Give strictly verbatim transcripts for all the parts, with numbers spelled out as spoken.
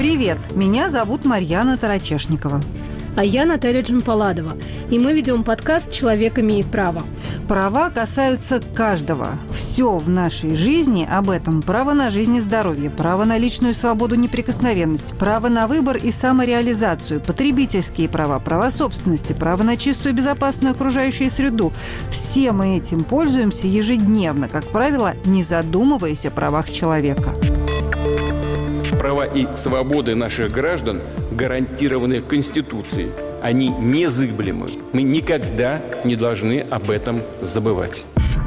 Привет, меня зовут Марьяна Тарачешникова. А я Наталья Джампаладова. И мы ведем подкаст «Человек имеет право». Права касаются каждого. Все в нашей жизни об этом. Право на жизнь и здоровье, право на личную свободу, неприкосновенность, право на выбор и самореализацию, потребительские права, права собственности, право на чистую и безопасную окружающую среду. Все мы этим пользуемся ежедневно, как правило, не задумываясь о правах человека. Права и свободы наших граждан гарантированы Конституцией. Они незыблемы. Мы никогда не должны об этом забывать.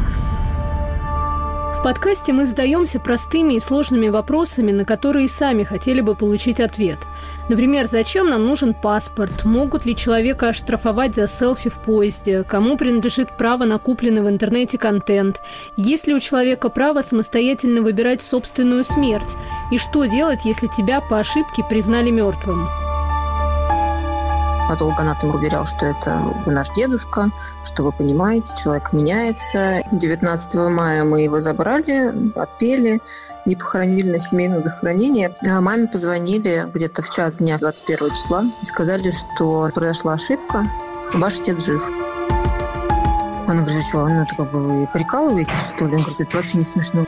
В подкасте мы задаемся простыми и сложными вопросами, на которые сами хотели бы получить ответ. Например, зачем нам нужен паспорт? Могут ли человека оштрафовать за селфи в поезде? Кому принадлежит право на купленный в интернете контент? Есть ли у человека право самостоятельно выбирать собственную смерть? И что делать, если тебя по ошибке признали мертвым? Патологоанатом уверял, что это наш дедушка, что вы понимаете, человек меняется. девятнадцатого мая мы его забрали, отпели и похоронили на семейном захоронении. А маме позвонили где-то в час дня двадцать первого числа и сказали, что произошла ошибка, ваш отец жив. Она говорит, что, ну это как бы вы прикалываетесь, что ли? Он говорит, это вообще не смешно.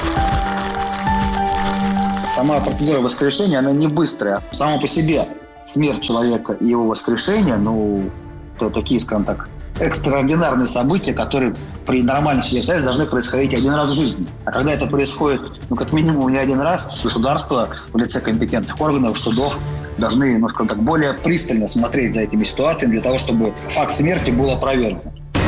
Сама процедура воскрешения, она не быстрая. Само по себе смерть человека и его воскрешение, ну, это такие, скажем так, экстраординарные события, которые при нормальной ситуации должны происходить один раз в жизни. А когда это происходит, ну, как минимум не один раз, государство в лице компетентных органов, судов должны, ну, скажем так, более пристально смотреть за этими ситуациями для того, чтобы факт смерти был опровергнут.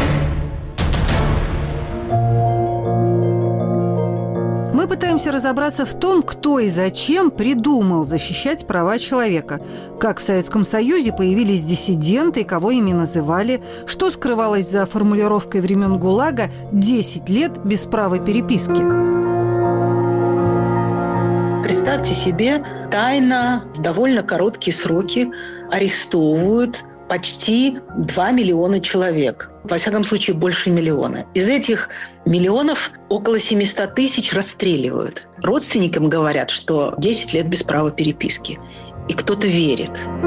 Мы пытаемся разобраться в том, кто и зачем придумал защищать права человека. Как в Советском Союзе появились диссиденты и кого ими называли, что скрывалось за формулировкой времен ГУЛАГа «десять лет без права переписки». Представьте себе, тайно в довольно короткие сроки арестовывают почти два миллиона человек. Во всяком случае, больше миллиона. Из этих миллионов около семьсот тысяч расстреливают. Родственникам говорят, что десять лет без права переписки. И кто-то верит.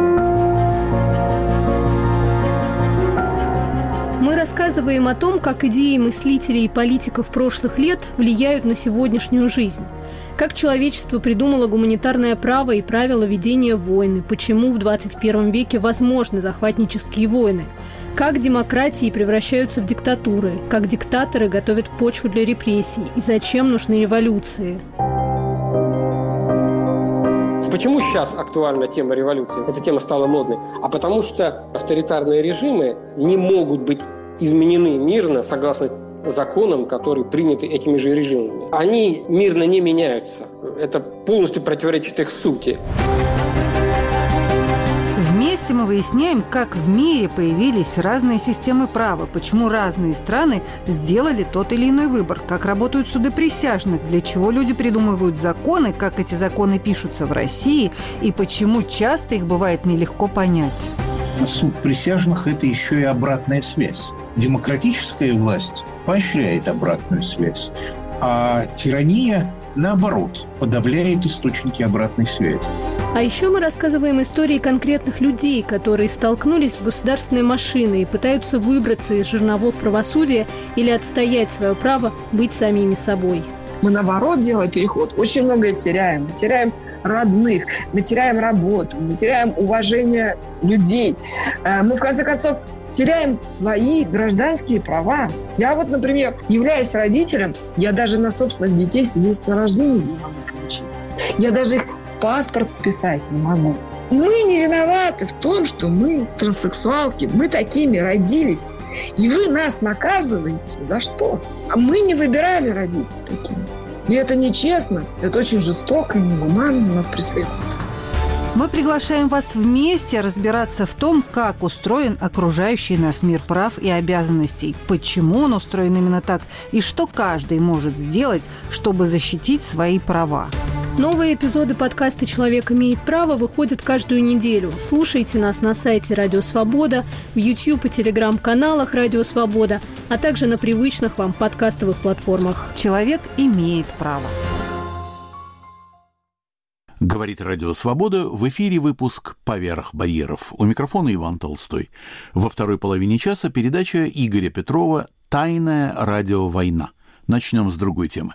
Мы рассказываем о том, как идеи мыслителей и политиков прошлых лет влияют на сегодняшнюю жизнь. Как человечество придумало гуманитарное право и правила ведения войны, почему в двадцать первом веке возможны захватнические войны, как демократии превращаются в диктатуры, как диктаторы готовят почву для репрессий и зачем нужны революции. Почему сейчас актуальна тема революции? Эта тема стала модной. А потому что авторитарные режимы не могут быть изменены мирно согласно законам, которые приняты этими же режимами. Они мирно не меняются. Это полностью противоречит их сути. Вместе мы выясняем, как в мире появились разные системы права, почему разные страны сделали тот или иной выбор, как работают суды присяжных, для чего люди придумывают законы, как эти законы пишутся в России и почему часто их бывает нелегко понять. Суд присяжных – это еще и обратная связь. Демократическая власть поощряет обратную связь, а тирания, наоборот, подавляет источники обратной связи. А еще мы рассказываем истории конкретных людей, которые столкнулись с государственной машиной и пытаются выбраться из жерновов правосудия или отстоять свое право быть самими собой. Мы, наоборот, делая переход, очень многое теряем. Мы теряем родных, мы теряем работу, мы теряем уважение людей. Мы, в конце концов, теряем свои гражданские права. Я вот, например, являясь родителем, я даже на собственных детей свидетельство о рождении не могу получить. Я даже их в паспорт вписать не могу. Мы не виноваты в том, что мы транссексуалки, мы такими родились. И вы нас наказываете. За что? А мы не выбирали родиться такими. И это нечестно, это очень жестоко и негуманно нас преследует. Мы приглашаем вас вместе разбираться в том, как устроен окружающий нас мир прав и обязанностей, почему он устроен именно так и что каждый может сделать, чтобы защитить свои права. Новые эпизоды подкаста «Человек имеет право» выходят каждую неделю. Слушайте нас на сайте «Радио Свобода», в YouTube и Telegram-каналах «Радио Свобода», а также на привычных вам подкастовых платформах. Человек имеет право. Говорит Радио Свобода, в эфире выпуск «Поверх барьеров». У микрофона Иван Толстой. Во второй половине часа передача Игоря Петрова «Тайная радиовойна». Начнем с другой темы.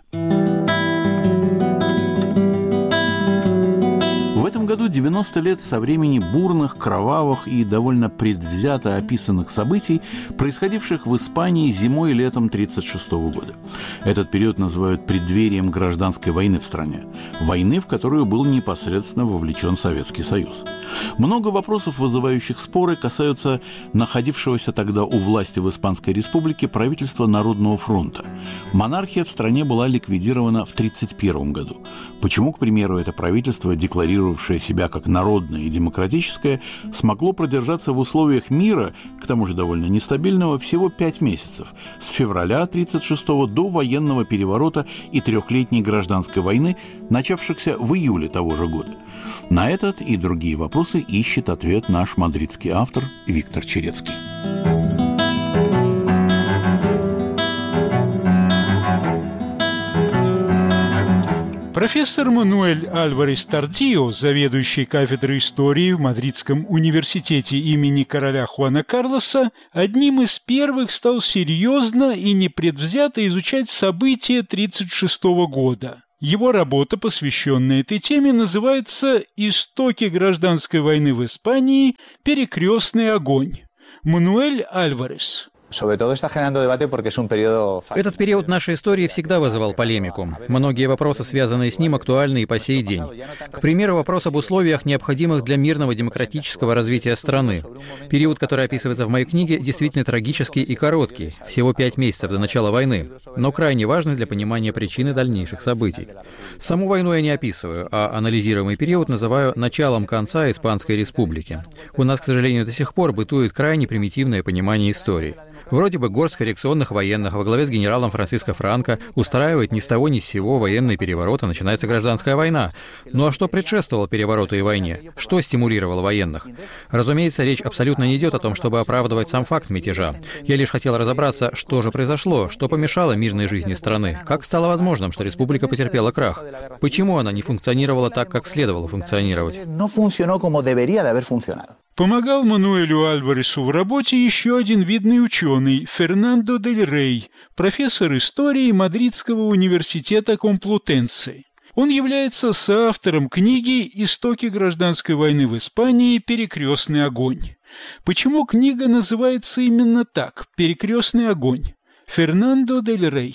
В этом году девяносто лет со времени бурных, кровавых и довольно предвзято описанных событий, происходивших в Испании зимой и летом тысяча девятьсот тридцать шестого года. Этот период называют преддверием гражданской войны в стране. Войны, в которую был непосредственно вовлечен Советский Союз. Много вопросов, вызывающих споры, касаются находившегося тогда у власти в Испанской Республике правительства Народного фронта. Монархия в стране была ликвидирована в тысяча девятьсот тридцать первом году. Почему, к примеру, это правительство, декларировавшее себя как народное и демократическое, смогло продержаться в условиях мира, к тому же довольно нестабильного, всего пять месяцев, с февраля тысяча девятьсот тридцать шестого до военного переворота и трехлетней гражданской войны, начавшихся в июле того же года? На этот и другие вопросы ищет ответ наш мадридский автор Виктор Черецкий. Профессор Мануэль Альварес Тардио, заведующий кафедрой истории в Мадридском университете имени короля Хуана Карлоса, одним из первых стал серьезно и непредвзято изучать события тысяча девятьсот тридцать шестого года. Его работа, посвященная этой теме, называется «Истоки гражданской войны в Испании. Перекрестный огонь». Мануэль Альварес. Этот период нашей истории всегда вызывал полемику. Многие вопросы, связанные с ним, актуальны и по сей день. К примеру, вопрос об условиях, необходимых для мирного демократического развития страны. Период, который описывается в моей книге, действительно трагический и короткий, всего пять месяцев до начала войны, но крайне важный для понимания причины дальнейших событий. Саму войну я не описываю, а анализируемый период называю началом конца Испанской Республики. У нас, к сожалению, до сих пор бытует крайне примитивное понимание истории. Вроде бы горстка реакционных военных во главе с генералом Франциско Франко устраивает ни с того ни с сего военный переворот, и начинается гражданская война. Ну а что предшествовало перевороту и войне? Что стимулировало военных? Разумеется, речь абсолютно не идет о том, чтобы оправдывать сам факт мятежа. Я лишь хотел разобраться, что же произошло, что помешало мирной жизни страны, как стало возможным, что республика потерпела крах, почему она не функционировала так, как следовало функционировать. Помогал Мануэлю Альваресу в работе еще один видный ученый Фернандо дель Рей, профессор истории Мадридского университета Комплутенсе. Он является соавтором книги «Истоки гражданской войны в Испании. Перекрестный огонь». Почему книга называется именно так «Перекрестный огонь»? Фернандо дель Рей.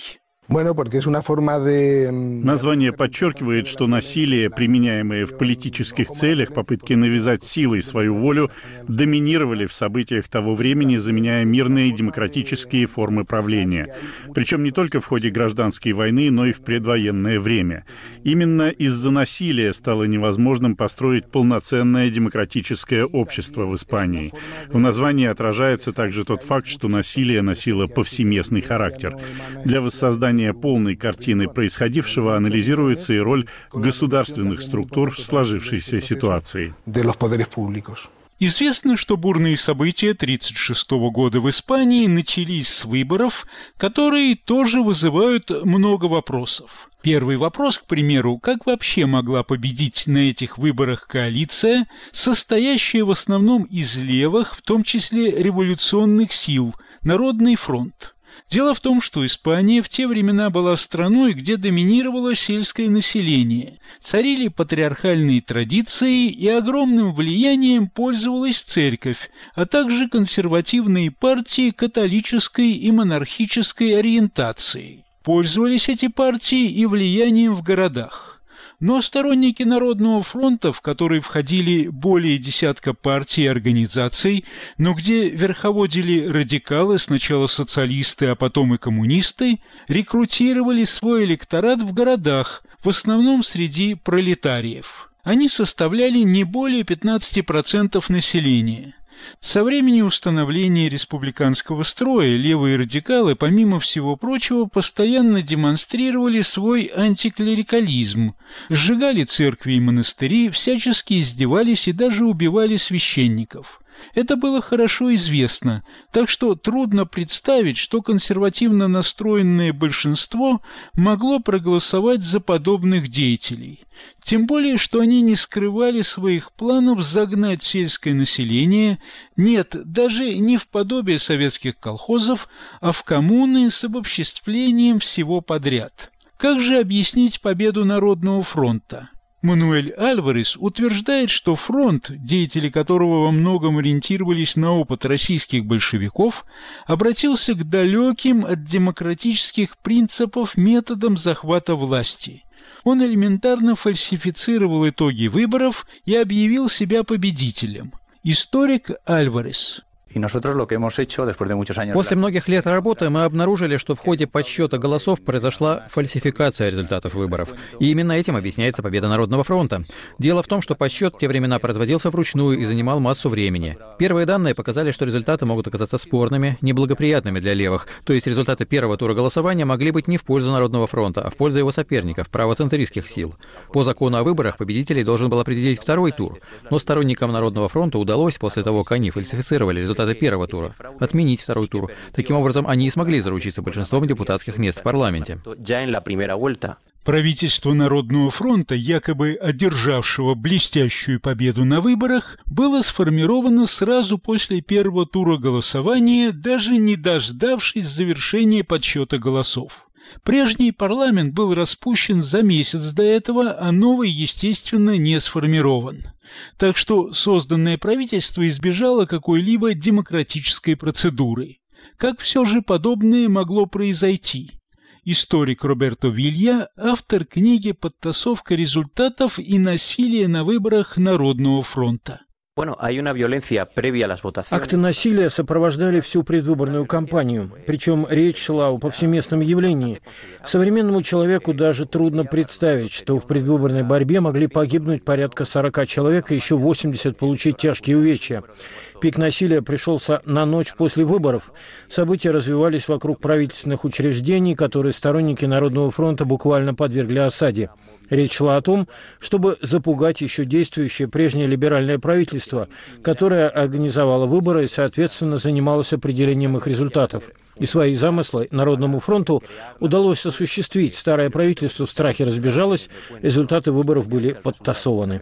Название подчеркивает, что насилие, применяемое в политических целях, попытки навязать силой свою волю, доминировали в событиях того времени, заменяя мирные демократические формы правления. Причем не только в ходе гражданской войны, но и в предвоенное время. Именно из-за насилия стало невозможным построить полноценное демократическое общество в Испании. В названии отражается также тот факт, что насилие носило повсеместный характер. Для воссоздания полной картины происходившего анализируется и роль государственных структур в сложившейся ситуации. Известно, что бурные события тысяча девятьсот тридцать шестого года в Испании начались с выборов, которые тоже вызывают много вопросов. Первый вопрос, к примеру, как вообще могла победить на этих выборах коалиция, состоящая в основном из левых, в том числе революционных сил, Народный фронт? Дело в том, что Испания в те времена была страной, где доминировало сельское население, царили патриархальные традиции и огромным влиянием пользовалась церковь, а также консервативные партии католической и монархической ориентации. Пользовались эти партии и влиянием в городах. Но сторонники Народного фронта, в который входили более десятка партий и организаций, но где верховодили радикалы, сначала социалисты, а потом и коммунисты, рекрутировали свой электорат в городах, в основном среди пролетариев. Они составляли не более пятнадцати процентов населения. Со времени установления республиканского строя левые радикалы, помимо всего прочего, постоянно демонстрировали свой антиклерикализм, сжигали церкви и монастыри, всячески издевались и даже убивали священников. Это было хорошо известно, так что трудно представить, что консервативно настроенное большинство могло проголосовать за подобных деятелей. Тем более, что они не скрывали своих планов загнать сельское население, нет, даже не в подобие советских колхозов, а в коммуны с обобществлением всего подряд. Как же объяснить победу Народного фронта? Мануэль Альварес утверждает, что фронт, деятели которого во многом ориентировались на опыт российских большевиков, обратился к далеким от демократических принципов методам захвата власти. Он элементарно фальсифицировал итоги выборов и объявил себя победителем. Историк Альварес. После многих лет работы мы обнаружили, что в ходе подсчета голосов произошла фальсификация результатов выборов. И именно этим объясняется победа Народного фронта. Дело в том, что подсчет в те времена производился вручную и занимал массу времени. Первые данные показали, что результаты могут оказаться спорными, неблагоприятными для левых. То есть результаты первого тура голосования могли быть не в пользу Народного фронта, а в пользу его соперников, правоцентристских сил. По закону о выборах победителей должен был определить второй тур. Но сторонникам Народного фронта удалось, после того, как они фальсифицировали результаты первого тура, отменить второй тур. Таким образом, они и смогли заручиться большинством депутатских мест в парламенте. Правительство Народного фронта, якобы одержавшего блестящую победу на выборах, было сформировано сразу после первого тура голосования, даже не дождавшись завершения подсчета голосов. Прежний парламент был распущен за месяц до этого, а новый, естественно, не сформирован. Так что созданное правительство избежало какой-либо демократической процедуры. Как все же подобное могло произойти? Историк Роберто Вилья, автор книги «Подтасовка результатов и насилие на выборах Народного фронта». Акты насилия сопровождали всю предвыборную кампанию, причем речь шла о повсеместном явлении. Современному человеку даже трудно представить, что в предвыборной борьбе могли погибнуть порядка сорока человек и еще восемьдесят получить тяжкие увечья. Пик насилия пришелся на ночь после выборов. События развивались вокруг правительственных учреждений, которые сторонники Народного фронта буквально подвергли осаде. Речь шла о том, чтобы запугать еще действующее прежнее либеральное правительство, которое организовало выборы и, соответственно, занималось определением их результатов. И свои замыслы Народному фронту удалось осуществить. Старое правительство в страхе разбежалось, результаты выборов были подтасованы.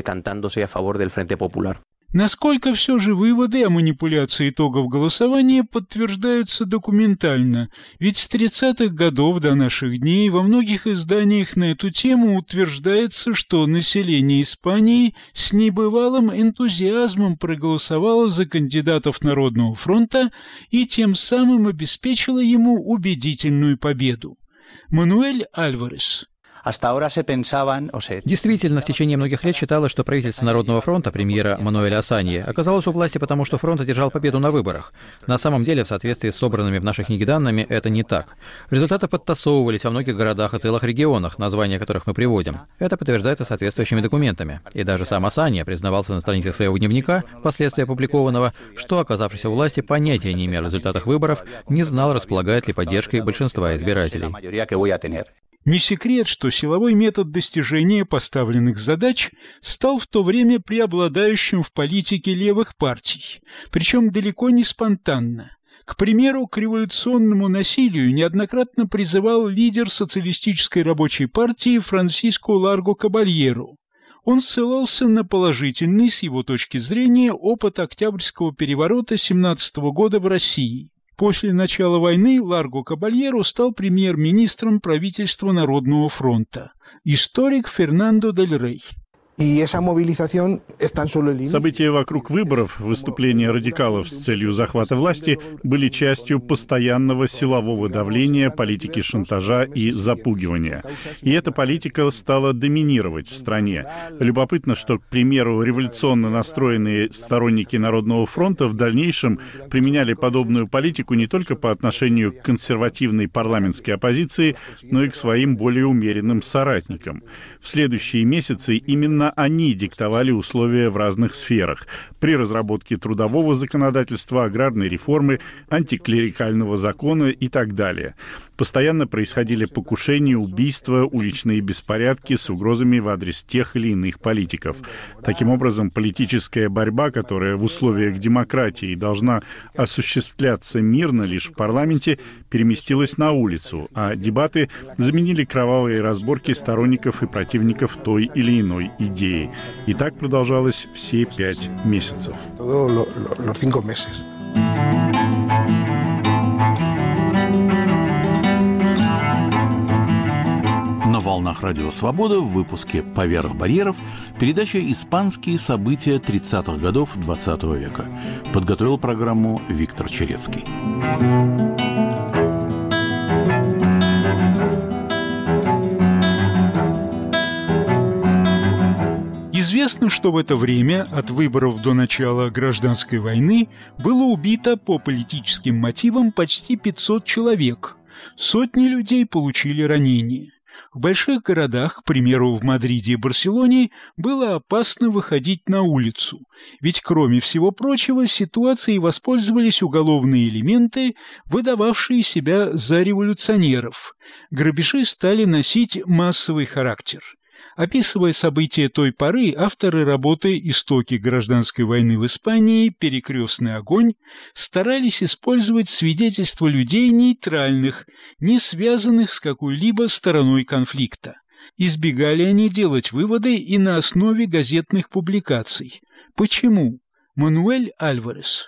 Насколько все же выводы о манипуляции итогов голосования подтверждаются документально, ведь с тридцатых годов до наших дней во многих изданиях на эту тему утверждается, что население Испании с небывалым энтузиазмом проголосовало за кандидатов Народного фронта и тем самым обеспечило ему убедительную победу. Мануэль Альварес. Действительно, в течение многих лет считалось, что правительство Народного фронта, премьера Мануэля Асаньи, оказалось у власти потому, что фронт одержал победу на выборах. На самом деле, в соответствии с собранными в нашей книге данными, это не так. Результаты подтасовывались во многих городах и целых регионах, названия которых мы приводим. Это подтверждается соответствующими документами. И даже сам Асаньи признавался на страницах своего дневника, впоследствии опубликованного, что, оказавшись у власти, понятия не имел о результатах выборов, не знал, располагает ли поддержкой большинства избирателей. Не секрет, что силовой метод достижения поставленных задач стал в то время преобладающим в политике левых партий, причем далеко не спонтанно. К примеру, к революционному насилию неоднократно призывал лидер социалистической рабочей партии Франсиско Ларго Кабальеро. Он ссылался на положительный, с его точки зрения, опыт Октябрьского переворота семнадцатого года в России. После начала войны Ларго Кабальеро стал премьер-министром правительства Народного фронта. Историк Фернандо Дель Рей. События вокруг выборов, выступления радикалов с целью захвата власти были частью постоянного силового давления, политики шантажа и запугивания. И эта политика стала доминировать в стране. Любопытно, что, к примеру, революционно настроенные сторонники Народного фронта в дальнейшем применяли подобную политику не только по отношению к консервативной парламентской оппозиции, но и к своим более умеренным соратникам. В следующие месяцы именно именно они диктовали условия в разных сферах при разработке трудового законодательства, аграрной реформы, антиклерикального закона и так далее. Постоянно происходили покушения, убийства, уличные беспорядки с угрозами в адрес тех или иных политиков. Таким образом, политическая борьба, которая в условиях демократии должна осуществляться мирно лишь в парламенте, переместилась на улицу, а дебаты заменили кровавые разборки сторонников и противников той или иной идеи. И так продолжалось все пять месяцев. На волнах Радио Свобода в выпуске «Поверх барьеров» передача «Испанские события тридцатых годов двадцатого века». Подготовил программу Виктор Черецкий. Известно, что в это время, от выборов до начала гражданской войны, было убито по политическим мотивам почти пятьсот человек. Сотни людей получили ранения. В больших городах, к примеру, в Мадриде и Барселоне, было опасно выходить на улицу, ведь, кроме всего прочего, ситуацией воспользовались уголовные элементы, выдававшие себя за революционеров. Грабежи стали носить массовый характер. Описывая события той поры, авторы работы «Истоки гражданской войны в Испании. Перекрестный огонь» старались использовать свидетельства людей нейтральных, не связанных с какой-либо стороной конфликта. Избегали они делать выводы и на основе газетных публикаций. Почему? Мануэль Альварес.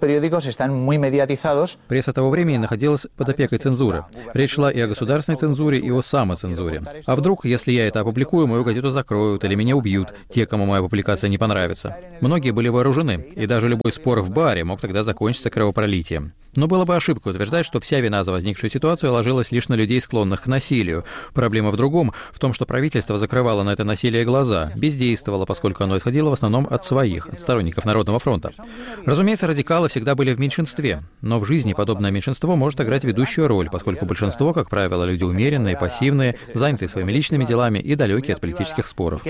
Пресса того времени находилась под опекой цензуры. Речь шла и о государственной цензуре, и о самоцензуре. А вдруг, если я это опубликую, мою газету закроют или меня убьют, те, кому моя публикация не понравится. Многие были вооружены, и даже любой спор в баре мог тогда закончиться кровопролитием. Но было бы ошибкой утверждать, что вся вина за возникшую ситуацию ложилась лишь на людей, склонных к насилию. Проблема в другом, в том, что правительство закрывало на это насилие глаза, бездействовало, поскольку оно исходило в основном от своих, от сторонников Народного фронта. Разумеется, радикалы всегда были в меньшинстве, но в жизни подобное меньшинство может играть ведущую роль, поскольку большинство, как правило, люди умеренные, пассивные, занятые своими личными делами и далекие от политических споров.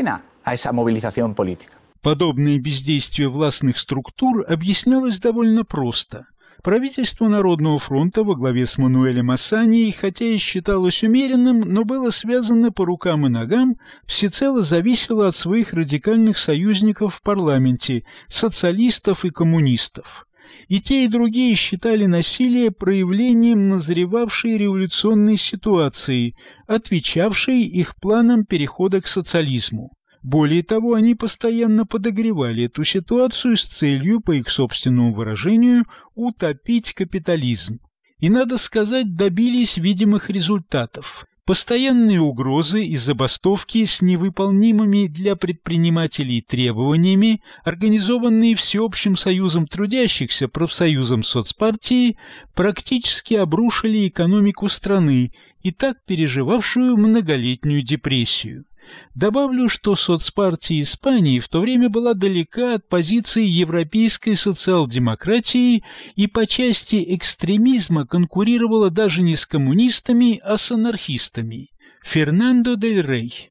Подобное бездействие властных структур объяснялось довольно просто. Правительство Народного фронта во главе с Мануэлем Ассаньей, хотя и считалось умеренным, но было связано по рукам и ногам, всецело зависело от своих радикальных союзников в парламенте, социалистов и коммунистов. И те, и другие считали насилие проявлением назревавшей революционной ситуации, отвечавшей их планам перехода к социализму. Более того, они постоянно подогревали эту ситуацию с целью, по их собственному выражению, утопить капитализм. И, надо сказать, добились видимых результатов. Постоянные угрозы и забастовки с невыполнимыми для предпринимателей требованиями, организованные Всеобщим союзом трудящихся, профсоюзом соцпартии, практически обрушили экономику страны, и так переживавшую многолетнюю депрессию. Добавлю, что соцпартия Испании в то время была далека от позиции европейской социал-демократии и по части экстремизма конкурировала даже не с коммунистами, а с анархистами. Фернандо дель Рей.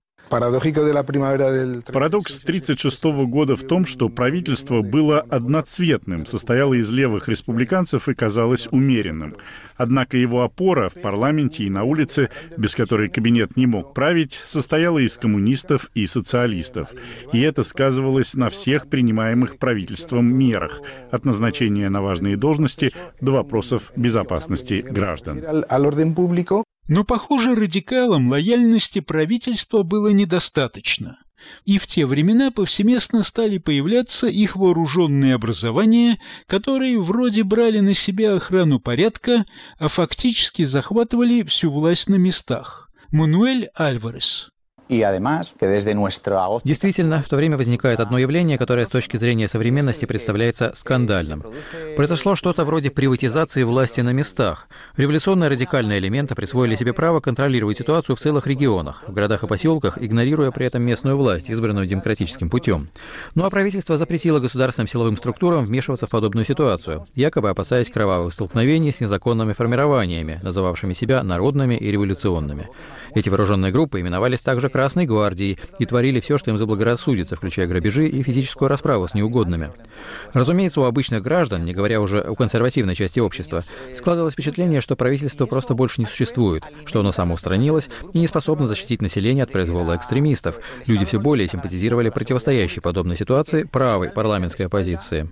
Парадокс тридцать шестого года в том, что правительство было одноцветным, состояло из левых республиканцев и казалось умеренным. Однако его опора в парламенте и на улице, без которой кабинет не мог править, состояла из коммунистов и социалистов. И это сказывалось на всех принимаемых правительством мерах, от назначения на важные должности до вопросов безопасности граждан. Но, похоже, радикалам лояльности правительства было недостаточно. И в те времена повсеместно стали появляться их вооруженные образования, которые вроде брали на себя охрану порядка, а фактически захватывали всю власть на местах. Мануэль Альварес. Действительно, в то время возникает одно явление, которое с точки зрения современности представляется скандальным. Произошло что-то вроде приватизации власти на местах. Революционные радикальные элементы присвоили себе право контролировать ситуацию в целых регионах, в городах и поселках, игнорируя при этом местную власть, избранную демократическим путем. Ну а правительство запретило государственным силовым структурам вмешиваться в подобную ситуацию, якобы опасаясь кровавых столкновений с незаконными формированиями, называвшими себя народными и революционными. Эти вооруженные группы именовались также красными Красной гвардией и творили все, что им заблагорассудится, включая грабежи и физическую расправу с неугодными. Разумеется, у обычных граждан, не говоря уже о консервативной части общества, складывалось впечатление, что правительство просто больше не существует, что оно самоустранилось и не способно защитить население от произвола экстремистов. Люди все более симпатизировали противостоящей подобной ситуации правой парламентской оппозиции.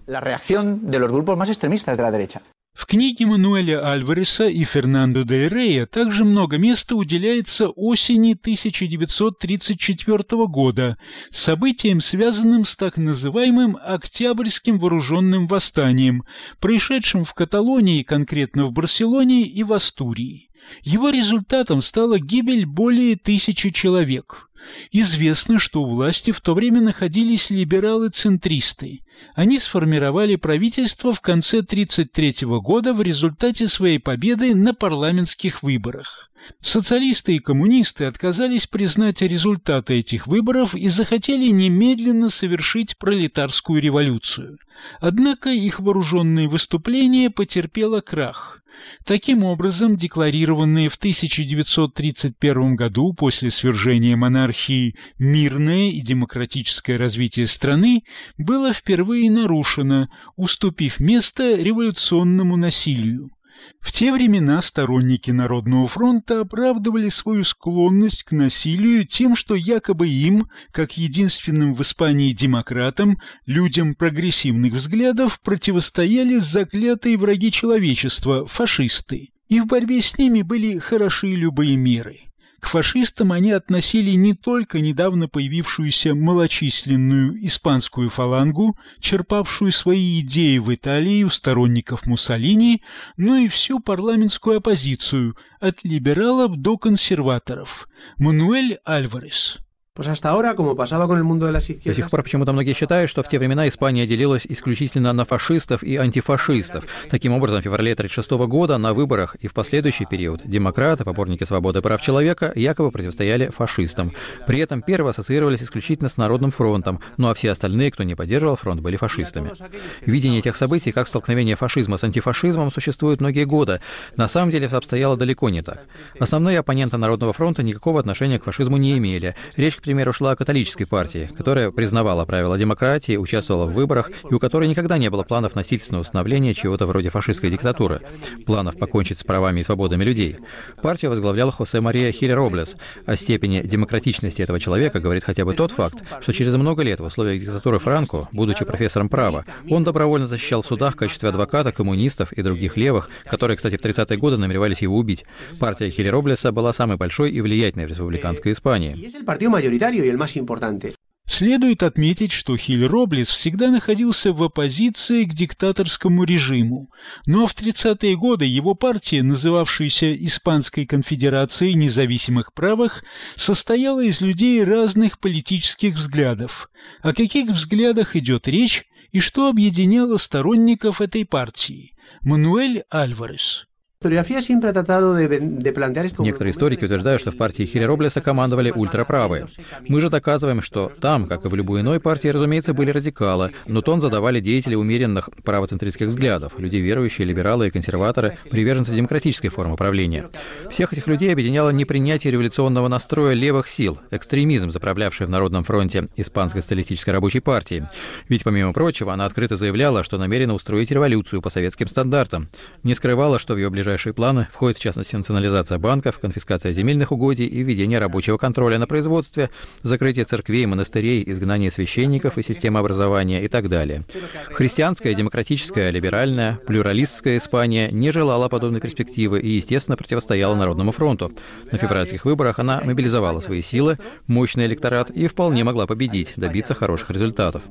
В книге Мануэля Альвареса и Фернандо дель Рея также много места уделяется осени тысяча девятьсот тридцать четвёртого года, событиям, связанным с так называемым Октябрьским вооруженным восстанием, происшедшим в Каталонии, конкретно в Барселоне и в Астурии. Его результатом стала гибель более тысячи человек. Известно, что у власти в то время находились либералы-центристы. Они сформировали правительство в конце тысяча девятьсот тридцать третьего года в результате своей победы на парламентских выборах. Социалисты и коммунисты отказались признать результаты этих выборов и захотели немедленно совершить пролетарскую революцию. Однако их вооруженное выступление потерпело крах. Таким образом, декларированное в тысяча девятьсот тридцать первом году после свержения монархии мирное и демократическое развитие страны было впервые нарушено, уступив место революционному насилию. В те времена сторонники Народного фронта оправдывали свою склонность к насилию тем, что якобы им, как единственным в Испании демократам, людям прогрессивных взглядов, противостояли заклятые враги человечества – фашисты, и в борьбе с ними были хороши любые меры. К фашистам они относили не только недавно появившуюся малочисленную испанскую фалангу, черпавшую свои идеи в Италии у сторонников Муссолини, но и всю парламентскую оппозицию, от либералов до консерваторов. Мануэль Альварес. До сих пор почему-то многие считают, что в те времена Испания делилась исключительно на фашистов и антифашистов. Таким образом, в феврале тысяча девятьсот тридцать шестого года на выборах и в последующий период демократы, поборники свободы и прав человека, якобы противостояли фашистам. При этом первые ассоциировались исключительно с Народным фронтом, ну а все остальные, кто не поддерживал фронт, были фашистами. Видение этих событий как столкновение фашизма с антифашизмом существует многие годы. На самом деле все обстояло далеко не так. Основные оппоненты Народного фронта никакого отношения к фашизму не имели. Речь, к примеру, шла о католической партии, которая признавала правила демократии, участвовала в выборах и у которой никогда не было планов насильственного установления чего-то вроде фашистской диктатуры, планов покончить с правами и свободами людей. Партию возглавлял Хосе Мария Хиль Роблес. О степени демократичности этого человека говорит хотя бы тот факт, что через много лет в условиях диктатуры Франко, будучи профессором права, он добровольно защищал в судах в качестве адвоката коммунистов и других левых, которые, кстати, в тридцатые годы намеревались его убить. Партия Хиль Роблеса была самой большой и влиятельной в республиканской Испании. Следует отметить, что Хиль Роблес всегда находился в оппозиции к диктаторскому режиму, но в тридцатые годы его партия, называвшаяся Испанской конфедерацией независимых правых, состояла из людей разных политических взглядов. О каких взглядах идет речь и что объединяло сторонников этой партии? Мануэль Альварес. Некоторые историки утверждают, что в партии Хиля Роблеса командовали ультраправые. Мы же доказываем, что там, как и в любой иной партии, разумеется, были радикалы, но тон задавали деятели умеренных правоцентристских взглядов, люди верующие, либералы и консерваторы, приверженцы демократической формы правления. Всех этих людей объединяло непринятие революционного настроя левых сил, экстремизм, заправлявший в Народном фронте Испанской социалистической рабочей партии. Ведь, помимо прочего, она открыто заявляла, что намерена устроить революцию по советским стандартам. Не скрывала, что в ее ближайшие Ближайшие планы входят, в частности, национализация банков, конфискация земельных угодий и введение рабочего контроля на производстве, закрытие церквей, монастырей, изгнание священников и системы образования и так далее. Христианская, демократическая, либеральная, плюралистская Испания не желала подобной перспективы и, естественно, противостояла Народному фронту. На февральских выборах она мобилизовала свои силы, мощный электорат и вполне могла победить, добиться хороших результатов.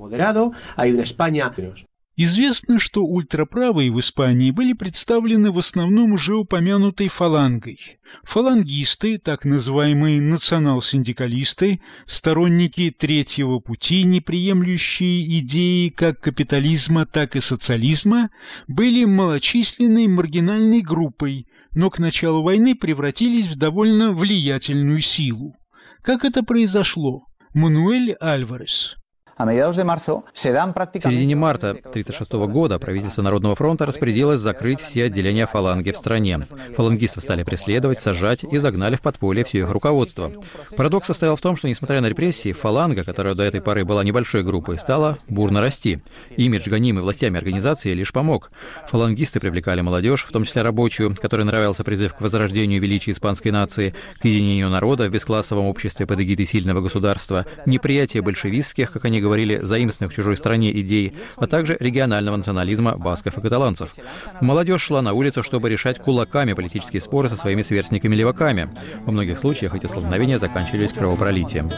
Известно, что ультраправые в Испании были представлены в основном уже упомянутой фалангой. Фалангисты, так называемые национал-синдикалисты, сторонники третьего пути, не приемлющие идеи как капитализма, так и социализма, были малочисленной маргинальной группой, но к началу войны превратились в довольно влиятельную силу. Как это произошло? Мануэль Альварес. В середине марта тысяча девятьсот тридцать шестого года правительство Народного фронта распорядилось закрыть все отделения фаланги в стране. Фалангистов стали преследовать, сажать и загнали в подполье все их руководство. Парадокс состоял в том, что, несмотря на репрессии, фаланга, которая до этой поры была небольшой группой, стала бурно расти. Имидж, гонимый властями организации, лишь помог. Фалангисты привлекали молодежь, в том числе рабочую, которой нравился призыв к возрождению величия испанской нации, к единению народа в бесклассовом обществе под эгидой сильного государства, неприятие большевистских, как они говорили, заимствованных в чужой стране идей, а также регионального национализма басков и каталанцев. Молодежь шла на улицу, чтобы решать кулаками политические споры со своими сверстниками-леваками. Во многих случаях эти столкновения заканчивались кровопролитием.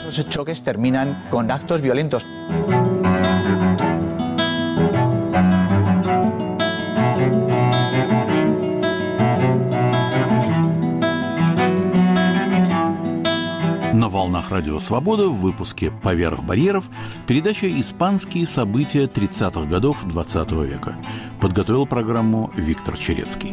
На волнах Радио Свобода в выпуске «Поверх барьеров» передача «Испанские события тридцатых годов двадцатого века». Подготовил программу Виктор Черецкий.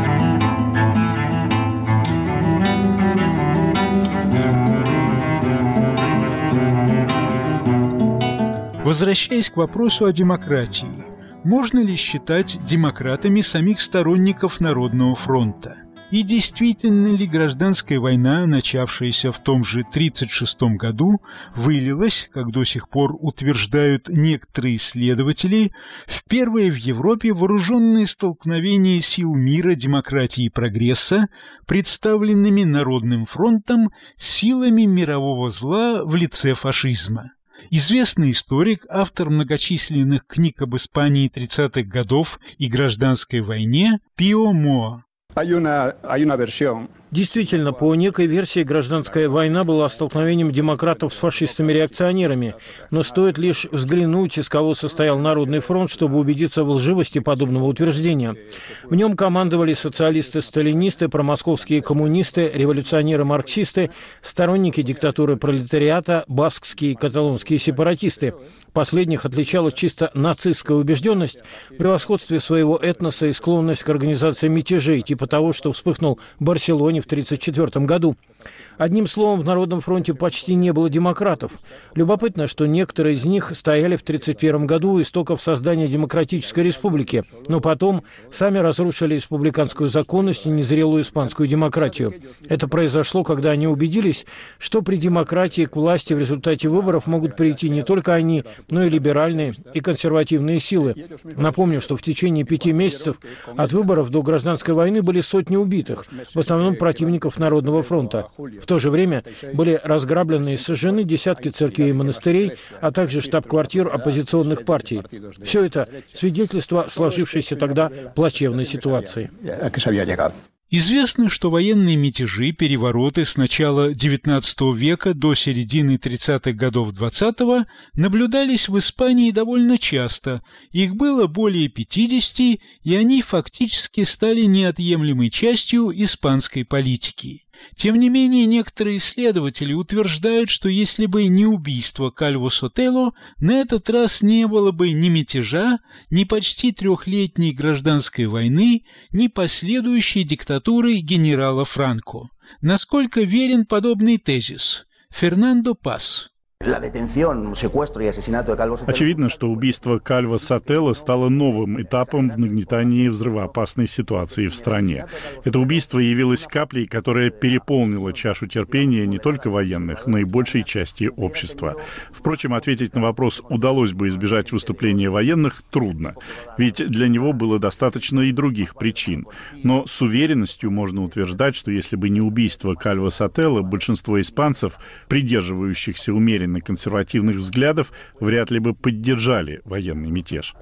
Возвращаясь к вопросу о демократии, можно ли считать демократами самих сторонников Народного фронта? И действительно ли гражданская война, начавшаяся в том же тридцать шестом году, вылилась, как до сих пор утверждают некоторые исследователи, в первое в Европе вооруженное столкновение сил мира, демократии и прогресса, представленными Народным фронтом, с силами мирового зла в лице фашизма? Известный историк, автор многочисленных книг об Испании тридцатых годов и гражданской войне Пио Моа. Действительно, по некой версии, гражданская война была столкновением демократов с фашистами-реакционерами. Но стоит лишь взглянуть, из кого состоял Народный фронт, чтобы убедиться в лживости подобного утверждения. В нем командовали социалисты-сталинисты, промосковские коммунисты, революционеры-марксисты, сторонники диктатуры пролетариата, баскские и каталонские сепаратисты. Последних отличала чисто нацистская убежденность в превосходстве своего этноса и склонность к организации мятежей, типа того, что вспыхнул в Барселоне в тысяча девятьсот тридцать четвёртом году. Одним словом, в Народном фронте почти не было демократов. Любопытно, что некоторые из них стояли в тысяча девятьсот тридцать первом году у истоков создания демократической республики, но потом сами разрушили республиканскую законность и незрелую испанскую демократию. Это произошло, когда они убедились, что при демократии к власти в результате выборов могут прийти не только они, но и либеральные и консервативные силы. Напомню, что в течение пяти месяцев от выборов до гражданской войны были сотни убитых, в основном противников Народного фронта. В то же время были разграблены и сожжены десятки церквей и монастырей, а также штаб-квартир оппозиционных партий. Все это свидетельство сложившейся тогда плачевной ситуации. Известно, что военные мятежи, перевороты с начала девятнадцатого века до середины тридцатых годов двадцатого наблюдались в Испании довольно часто. Их было более пятидесяти, и они фактически стали неотъемлемой частью испанской политики. Тем не менее, некоторые исследователи утверждают, что если бы не убийство Кальво Сотело, на этот раз не было бы ни мятежа, ни почти трехлетней гражданской войны, ни последующей диктатуры генерала Франко. Насколько верен подобный тезис? Фернандо Пас. Очевидно, что убийство Кальво Сотело стало новым этапом в нагнетании взрывоопасной ситуации в стране. Это убийство явилось каплей, которая переполнила чашу терпения не только военных, но и большей части общества. Впрочем, ответить на вопрос, удалось бы избежать выступления военных, трудно, ведь для него было достаточно и других причин. Но с уверенностью можно утверждать, что если бы не убийство Кальво Сотело, большинство испанцев, придерживающихся умеренно консервативных взглядов, вряд ли бы поддержали военный мятеж.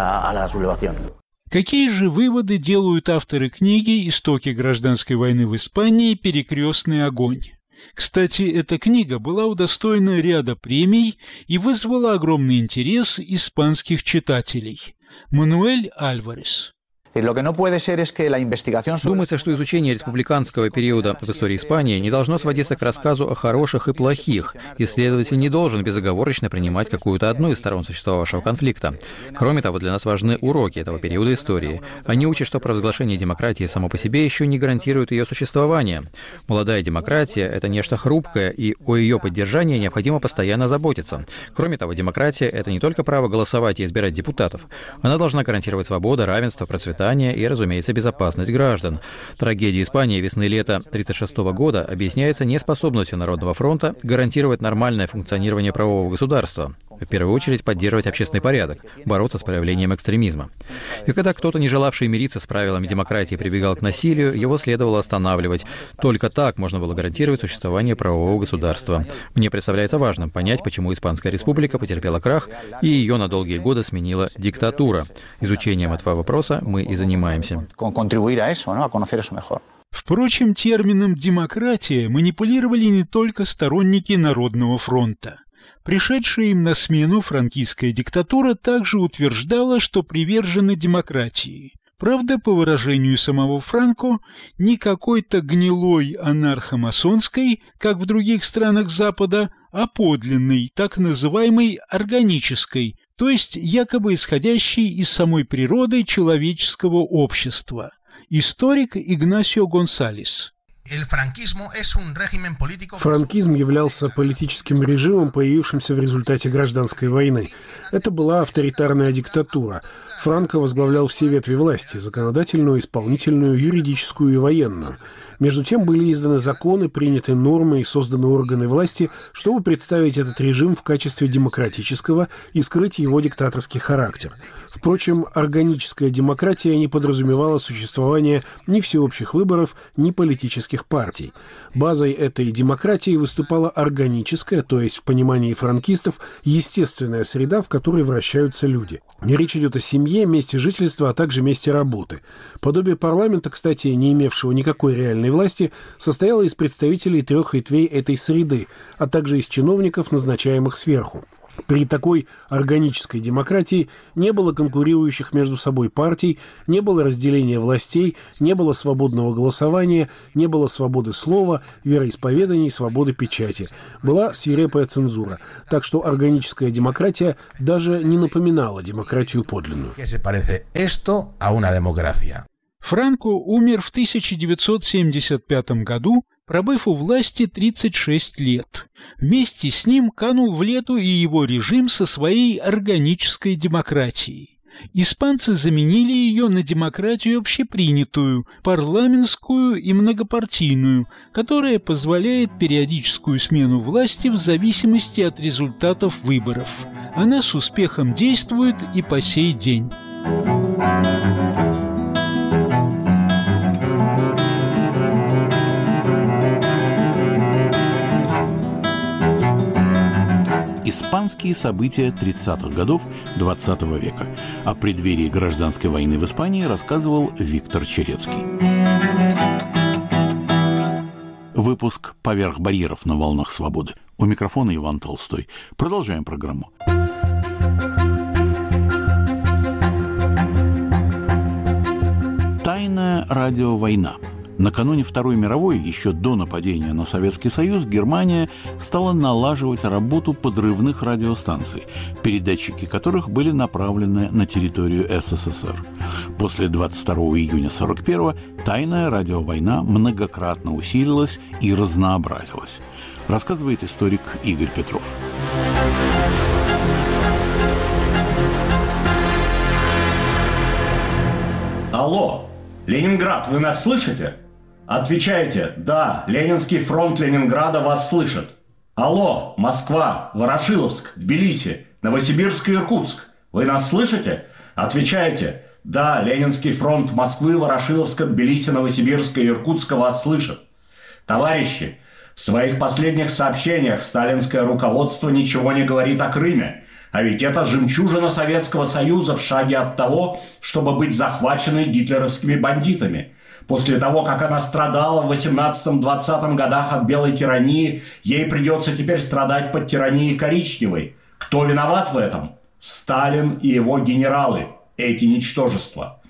Какие же выводы делают авторы книги «Истоки гражданской войны в Испании. Перекрестный огонь»? Кстати, эта книга была удостоена ряда премий и вызвала огромный интерес испанских читателей. Мануэль Альварес. Думается, что изучение республиканского периода в истории Испании не должно сводиться к рассказу о хороших и плохих. Исследователь не должен безоговорочно принимать какую-то одну из сторон существовавшего конфликта. Кроме того, для нас важны уроки этого периода истории. Они учат, что провозглашение демократии само по себе еще не гарантирует ее существование. Молодая демократия — это нечто хрупкое, и о ее поддержании необходимо постоянно заботиться. Кроме того, демократия — это не только право голосовать и избирать депутатов. Она должна гарантировать свободу, равенство, процветание и, разумеется, безопасность граждан. Трагедия Испании весны-лета тысяча девятьсот тридцать шестого года объясняется неспособностью Народного фронта гарантировать нормальное функционирование правового государства, в первую очередь поддерживать общественный порядок, бороться с проявлением экстремизма. И когда кто-то, не желавший мириться с правилами демократии, прибегал к насилию, его следовало останавливать. Только так можно было гарантировать существование правового государства. Мне представляется важным понять, почему Испанская республика потерпела крах, и ее на долгие годы сменила диктатура. Изучением этого вопроса мы и занимаемся. Впрочем, термином «демократия» манипулировали не только сторонники Народного фронта. Пришедшая им на смену франкистская диктатура также утверждала, что привержена демократии. Правда, по выражению самого Франко, не какой-то гнилой анархо-масонской, как в других странах Запада, а подлинной, так называемой органической, то есть якобы исходящей из самой природы человеческого общества. Историк Игнасио Гонсалес. Франкизм являлся политическим режимом, появившимся в результате гражданской войны. Это была авторитарная диктатура. Франко возглавлял все ветви власти – законодательную, исполнительную, юридическую и военную. Между тем были изданы законы, приняты нормы и созданы органы власти, чтобы представить этот режим в качестве демократического и скрыть его диктаторский характер. Впрочем, органическая демократия не подразумевала существование ни всеобщих выборов, ни политических партий. Базой этой демократии выступала органическая, то есть в понимании франкистов, естественная среда, в которой вращаются люди. Речь идет о семье, месте жительства, а также месте работы. Подобие парламента, кстати, не имевшего никакой реальной власти, состояло из представителей трех ветвей этой среды, а также из чиновников, назначаемых сверху. При такой органической демократии не было конкурирующих между собой партий, не было разделения властей, не было свободного голосования, не было свободы слова, вероисповеданий, свободы печати. Была свирепая цензура. Так что органическая демократия даже не напоминала демократию подлинную. Франко умер в тысяча девятьсот семьдесят пятом году, пробыв у власти тридцать шесть лет. Вместе с ним канул в лету и его режим со своей органической демократией. Испанцы заменили ее на демократию общепринятую, парламентскую и многопартийную, которая позволяет периодическую смену власти в зависимости от результатов выборов. Она с успехом действует и по сей день. Испанские события тридцатых годов двадцатого века. О преддверии гражданской войны в Испании рассказывал Виктор Черецкий. Выпуск «Поверх барьеров» на волнах свободы. У микрофона Иван Толстой. Продолжаем программу. Тайная радиовойна. Накануне Второй мировой, еще до нападения на Советский Союз, Германия стала налаживать работу подрывных радиостанций, передатчики которых были направлены на территорию СССР. После двадцать второго июня сорок первого тайная радиовойна многократно усилилась и разнообразилась, рассказывает историк Игорь Петров. Алло, Ленинград, вы нас слышите? Отвечайте: да, Ленинский фронт Ленинграда вас слышит. Алло, Москва, Ворошиловск, Тбилиси, Новосибирск и Иркутск, вы нас слышите? Отвечайте: да, Ленинский фронт Москвы, Ворошиловска, Тбилиси, Новосибирска и Иркутска вас слышит. Товарищи, в своих последних сообщениях сталинское руководство ничего не говорит о Крыме. А ведь это жемчужина Советского Союза в шаге от того, чтобы быть захваченной гитлеровскими бандитами. После того, как она страдала в восемнадцатом-двадцатом годах от белой тирании, ей придется теперь страдать под тиранией коричневой. Кто виноват в этом? Сталин и его генералы, эти ничтожества.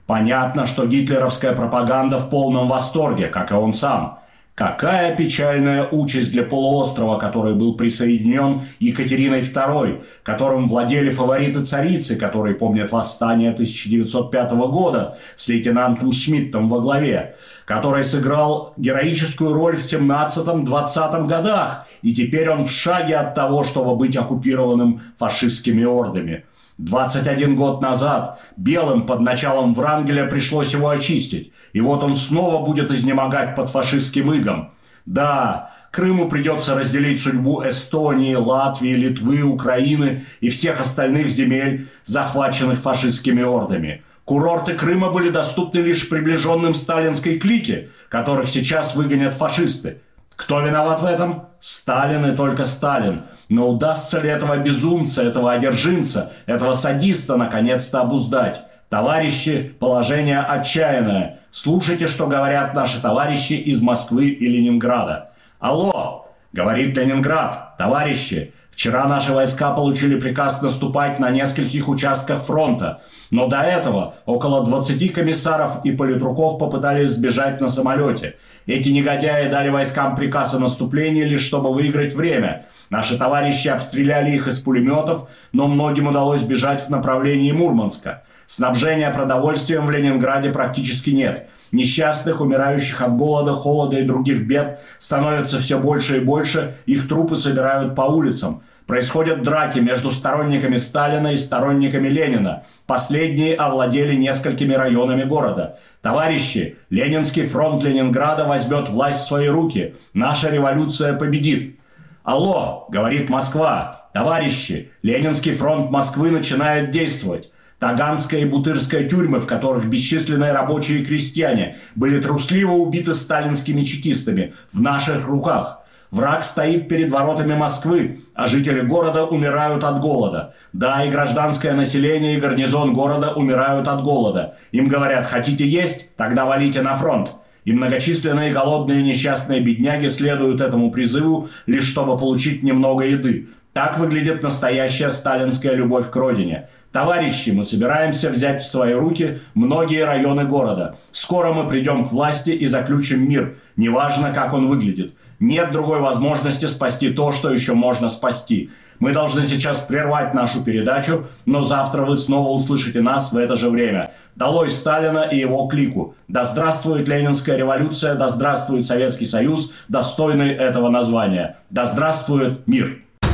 Понятно, что гитлеровская пропаганда в полном восторге, как и он сам. Какая печальная участь для полуострова, который был присоединен Екатериной второй, которым владели фавориты царицы, которые помнят восстание тысяча девятьсот пятого года с лейтенантом Шмидтом во главе, который сыграл героическую роль в семнадцатом-двадцатом годах, и теперь он в шаге от того, чтобы быть оккупированным фашистскими ордами. двадцать один год назад белым под началом Врангеля пришлось его очистить, и вот он снова будет изнемогать под фашистским игом. Да, Крыму придется разделить судьбу Эстонии, Латвии, Литвы, Украины и всех остальных земель, захваченных фашистскими ордами. Курорты Крыма были доступны лишь приближенным сталинской клике, которых сейчас выгонят фашисты. Кто виноват в этом? Сталин и только Сталин. Но удастся ли этого безумца, этого одержимца, этого садиста наконец-то обуздать? Товарищи, положение отчаянное. Слушайте, что говорят наши товарищи из Москвы и Ленинграда. Алло, говорит Ленинград, товарищи, вчера наши войска получили приказ наступать на нескольких участках фронта. Но до этого около двадцати комиссаров и политруков попытались сбежать на самолете. Эти негодяи дали войскам приказ о наступлении лишь чтобы выиграть время. Наши товарищи обстреляли их из пулеметов, но многим удалось бежать в направлении Мурманска. Снабжения продовольствием в Ленинграде практически нет. Несчастных, умирающих от голода, холода и других бед становится все больше и больше, их трупы собирают по улицам. Происходят драки между сторонниками Сталина и сторонниками Ленина. Последние овладели несколькими районами города. Товарищи, Ленинский фронт Ленинграда возьмет власть в свои руки. Наша революция победит. Алло, говорит Москва. Товарищи, Ленинский фронт Москвы начинает действовать. Таганская и Бутырская тюрьмы, в которых бесчисленные рабочие и крестьяне были трусливо убиты сталинскими чекистами, в наших руках. Враг стоит перед воротами Москвы, а жители города умирают от голода. Да, и гражданское население, и гарнизон города умирают от голода. Им говорят: хотите есть? Тогда валите на фронт. И многочисленные голодные несчастные бедняги следуют этому призыву, лишь чтобы получить немного еды. Так выглядит настоящая сталинская любовь к родине. Товарищи, мы собираемся взять в свои руки многие районы города. Скоро мы придем к власти и заключим мир. Неважно, как он выглядит. Нет другой возможности спасти то, что еще можно спасти. Мы должны сейчас прервать нашу передачу, но завтра вы снова услышите нас в это же время. Долой Сталина и его клику. Да здравствует Ленинская революция, да здравствует Советский Союз, достойный этого названия. Да здравствует мир!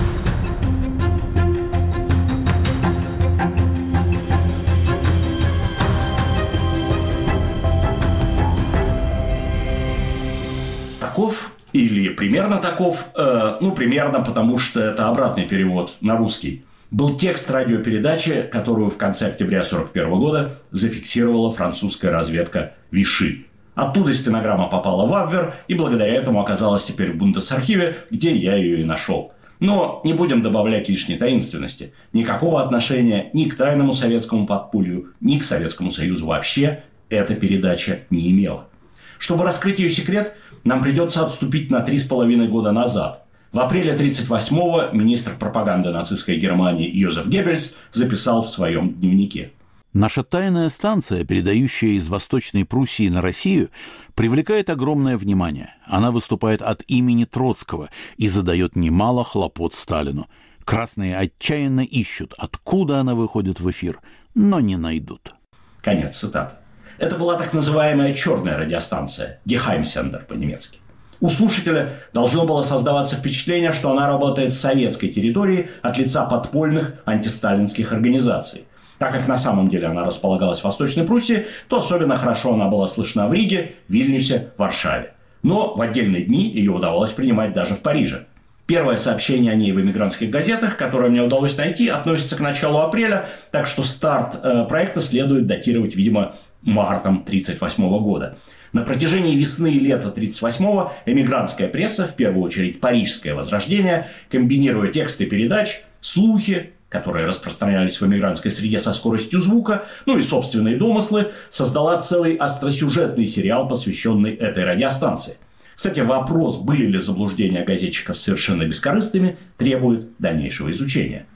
Таков, или примерно таков, э, ну, примерно, потому что это обратный перевод на русский, был текст радиопередачи, которую в конце октября сорок первого года зафиксировала французская разведка Виши. Оттуда стенограмма попала в Абвер и благодаря этому оказалась теперь в Бундесархиве, где я ее и нашел. Но не будем добавлять лишней таинственности. Никакого отношения ни к тайному советскому подпулью, ни к Советскому Союзу вообще эта передача не имела. Чтобы раскрыть ее секрет, нам придется отступить на три с половиной года назад. В апреле тридцать восьмого министр пропаганды нацистской Германии Йозеф Геббельс записал в своем дневнике: «Наша тайная станция, передающая из Восточной Пруссии на Россию, привлекает огромное внимание. Она выступает от имени Троцкого и задает немало хлопот Сталину. Красные отчаянно ищут, откуда она выходит в эфир, но не найдут». Конец цитаты. Это была так называемая черная радиостанция, Geheimsender по-немецки. У слушателя должно было создаваться впечатление, что она работает с советской территории от лица подпольных антисталинских организаций. Так как на самом деле она располагалась в Восточной Пруссии, то особенно хорошо она была слышна в Риге, Вильнюсе, Варшаве. Но в отдельные дни ее удавалось принимать даже в Париже. Первое сообщение о ней в эмигрантских газетах, которое мне удалось найти, относится к началу апреля, так что старт э, проекта следует датировать, видимо, мартом тридцать восьмого года. На протяжении весны и лета тридцать восьмого эмигрантская пресса, в первую очередь парижское возрождение, комбинируя тексты передач, слухи, которые распространялись в эмигрантской среде со скоростью звука, ну и собственные домыслы, создала целый остросюжетный сериал, посвященный этой радиостанции. Кстати, вопрос, были ли заблуждения газетчиков совершенно бескорыстными, требует дальнейшего изучения.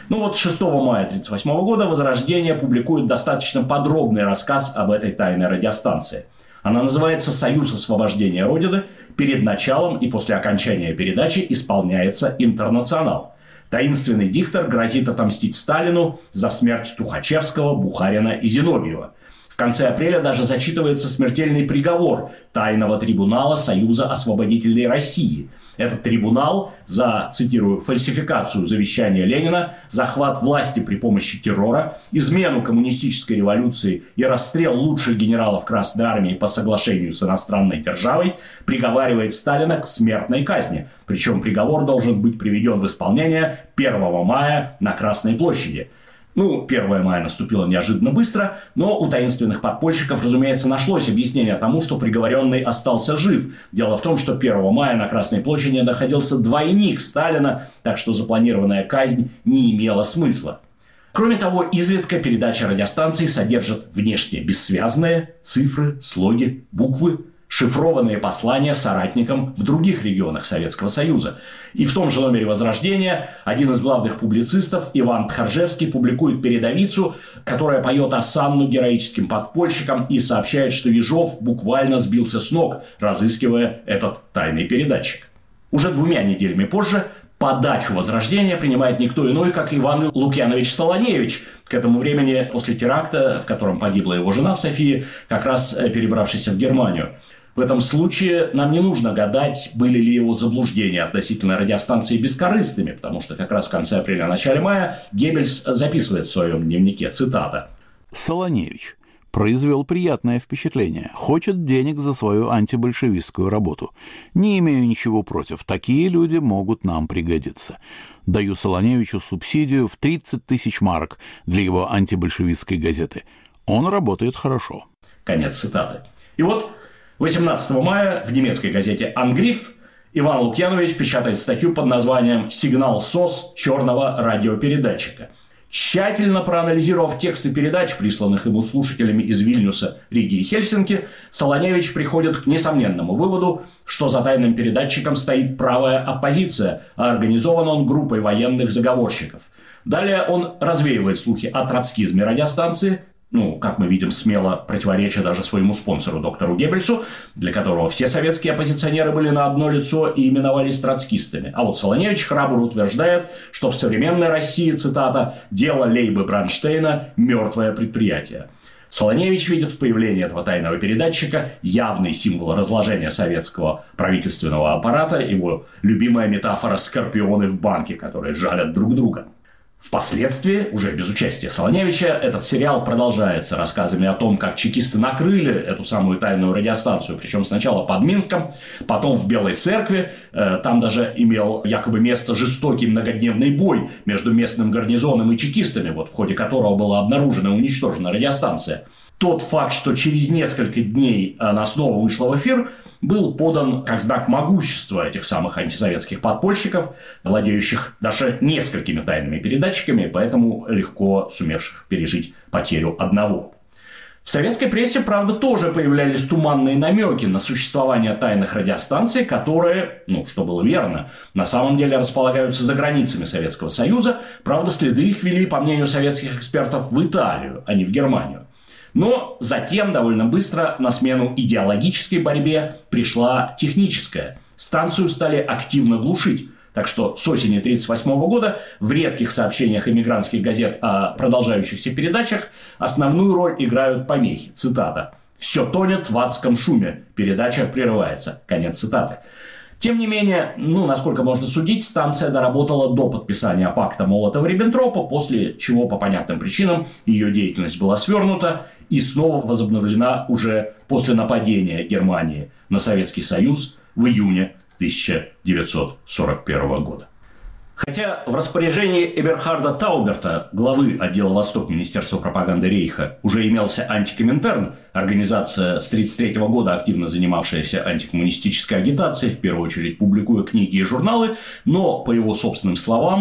Ну вот шестого мая тысяча девятьсот тридцать восьмого года «Возрождение» публикует достаточно подробный рассказ об этой тайной радиостанции. Она называется «Союз освобождения Родины». Перед началом и после окончания передачи исполняется «Интернационал». Таинственный диктор грозит отомстить Сталину за смерть Тухачевского, Бухарина и Зиновьева. В конце апреля даже зачитывается смертельный приговор Тайного трибунала Союза освободителей России. Этот трибунал за, цитирую, фальсификацию завещания Ленина, захват власти при помощи террора, измену коммунистической революции и расстрел лучших генералов Красной Армии по соглашению с иностранной державой приговаривает Сталина к смертной казни. Причем приговор должен быть приведен в исполнение первого мая на Красной площади. Ну, первое мая наступило неожиданно быстро, но у таинственных подпольщиков, разумеется, нашлось объяснение тому, что приговоренный остался жив. Дело в том, что первого мая на Красной площади находился двойник Сталина, так что запланированная казнь не имела смысла. Кроме того, изредка передача радиостанции содержит внешне бессвязные цифры, слоги, буквы, шифрованные послания соратникам в других регионах Советского Союза. И в том же номере «Возрождения» один из главных публицистов, Иван Тхаржевский, публикует передовицу, которая поет осанну героическим подпольщикам и сообщает, что Ежов буквально сбился с ног, разыскивая этот тайный передатчик. Уже двумя неделями позже подачу «Возрождения» принимает никто иной, как Иван Лукьянович Солоневич, к этому времени после теракта, в котором погибла его жена в Софии, как раз перебравшийся в Германию. В этом случае нам не нужно гадать, были ли его заблуждения относительно радиостанции бескорыстными, потому что как раз в конце апреля, начале мая Геббельс записывает в своем дневнике, цитата: «Солоневич произвел приятное впечатление. Хочет денег за свою антибольшевистскую работу. Не имею ничего против. Такие люди могут нам пригодиться. Даю Солоневичу субсидию в тридцать тысяч марок для его антибольшевистской газеты. Он работает хорошо». Конец цитаты. И вот восемнадцатого мая в немецкой газете «Ангриф» Иван Лукьянович печатает статью под названием «Сигнал СОС черного радиопередатчика». Тщательно проанализировав тексты передач, присланных ему слушателями из Вильнюса, Риги и Хельсинки, Солоневич приходит к несомненному выводу, что за тайным передатчиком стоит правая оппозиция, а организован он группой военных заговорщиков. Далее он развеивает слухи о троцкизме радиостанции, ну, как мы видим, смело противоречия даже своему спонсору, доктору Геббельсу, для которого все советские оппозиционеры были на одно лицо и именовались троцкистами. А вот Солоневич храбро утверждает, что в современной России, цитата, «дело Лейбы Бронштейна – мертвое предприятие». Солоневич видит в появлении этого тайного передатчика явный символ разложения советского правительственного аппарата, его любимая метафора «скорпионы в банке», которые жалят друг друга. Впоследствии, уже без участия Солоневича, этот сериал продолжается рассказами о том, как чекисты накрыли эту самую тайную радиостанцию, причем сначала под Минском, потом в Белой Церкви. Там даже имел якобы место жестокий многодневный бой между местным гарнизоном и чекистами, вот в ходе которого была обнаружена и уничтожена радиостанция. Тот факт, что через несколько дней она снова вышла в эфир, был подан как знак могущества этих самых антисоветских подпольщиков, владеющих даже несколькими тайными передатчиками, поэтому легко сумевших пережить потерю одного. В советской прессе, правда, тоже появлялись туманные намеки на существование тайных радиостанций, которые, ну, что было верно, на самом деле располагаются за границами Советского Союза. Правда, следы их вели, по мнению советских экспертов, в Италию, а не в Германию. Но затем довольно быстро на смену идеологической борьбе пришла техническая. Станцию стали активно глушить. Так что с осени тысяча девятьсот тридцать восьмого года в редких сообщениях эмигрантских газет о продолжающихся передачах основную роль играют помехи. Цитата: «Все тонет в адском шуме. Передача прерывается». Конец цитаты. Тем не менее, ну, насколько можно судить, станция доработала до подписания пакта Молотова-Риббентропа, после чего, по понятным причинам, ее деятельность была свернута и снова возобновлена уже после нападения Германии на Советский Союз в июне тысяча девятьсот сорок первого года. Хотя в распоряжении Эберхарда Тауберта, главы отдела Восток Министерства пропаганды Рейха, уже имелся антикоминтерн, организация с тысяча девятьсот тридцать третьего года, активно занимавшаяся антикоммунистической агитацией, в первую очередь публикуя книги и журналы, но, по его собственным словам,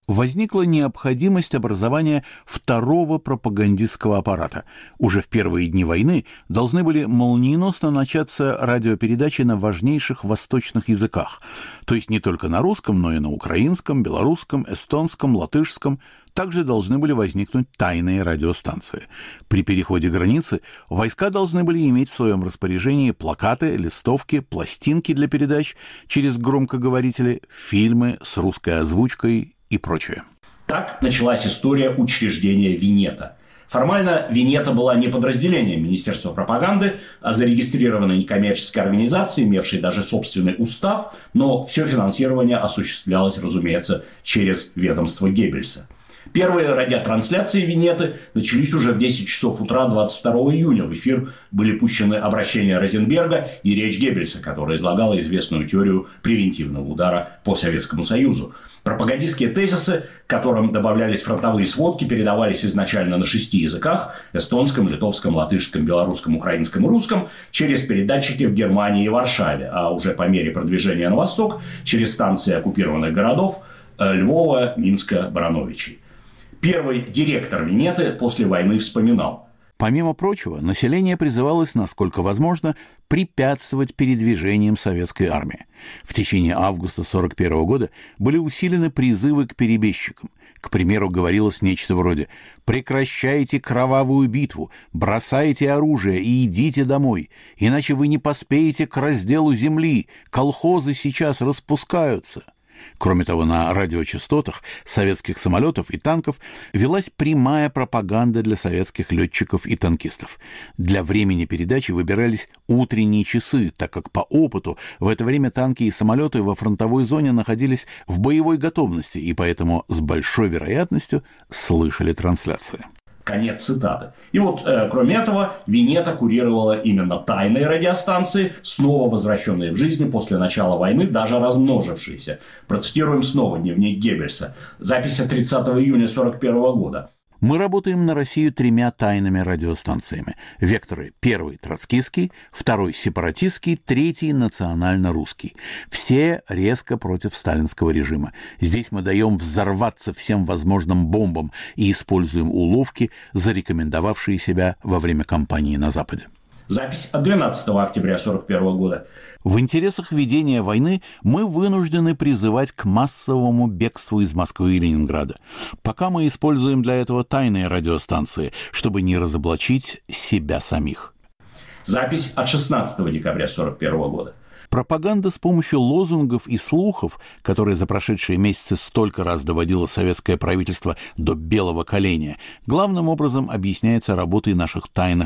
возникла необходимость образования второго пропагандистского аппарата. Уже в первые дни войны должны были молниеносно начаться радиопередачи на важнейших восточных языках, то есть не только на русском, но и на украинском, белорусском, эстонском, латышском. Также должны были возникнуть тайные радиостанции. При переходе границы войска должны были иметь в своем распоряжении плакаты, листовки, пластинки для передач через громкоговорители, фильмы с русской озвучкой и прочее. Так началась история учреждения Винета. Формально Винета была не подразделением Министерства пропаганды, а зарегистрированной некоммерческой организацией, имевшей даже собственный устав, но все финансирование осуществлялось, разумеется, через ведомство Геббельса. Первые радиотрансляции Винеты начались уже в десять часов утра двадцать второго июня. В эфир были пущены обращения Розенберга и речь Геббельса, которая излагала известную теорию превентивного удара по Советскому Союзу. Пропагандистские тезисы, к которым добавлялись фронтовые сводки, передавались изначально на шести языках – эстонском, литовском, латышском, белорусском, украинском и русском – через передатчики в Германии и Варшаве, а уже по мере продвижения на восток – через станции оккупированных городов Львова, Минска, Барановичей. Первый директор Винеты после войны вспоминал: помимо прочего, население призывалось, насколько возможно, препятствовать передвижениям советской армии. В течение августа сорок первого года были усилены призывы к перебежчикам. К примеру, говорилось нечто вроде: «Прекращайте кровавую битву, бросайте оружие и идите домой, иначе вы не поспеете к разделу земли, колхозы сейчас распускаются». Кроме того, на радиочастотах советских самолетов и танков велась прямая пропаганда для советских летчиков и танкистов. Для времени передачи выбирались утренние часы, так как по опыту в это время танки и самолеты во фронтовой зоне находились в боевой готовности и поэтому с большой вероятностью слышали трансляции. Конец цитаты. И вот, э, кроме этого, Винета курировала именно тайные радиостанции, снова возвращенные в жизнь после начала войны, даже размножившиеся. Процитируем снова дневник Геббельса. Запись от тридцатого июня сорок первого года. Мы работаем на Россию тремя тайными радиостанциями. Векторы: первый – троцкистский, второй – сепаратистский, третий – национально-русский. Все резко против сталинского режима. Здесь мы даем взорваться всем возможным бомбам и используем уловки, зарекомендовавшие себя во время кампании на Западе. Запись от двенадцатого октября сорок первого года. В интересах ведения войны мы вынуждены призывать к массовому бегству из Москвы и Ленинграда. Пока мы используем для этого тайные радиостанции, чтобы не разоблачить себя самих. Запись от шестнадцатого декабря сорок первого года. Пропаганда с помощью лозунгов и слухов, которая за прошедшие месяцы столько раз доводила советское правительство до белого коленя, главным образом объясняется работой наших тайных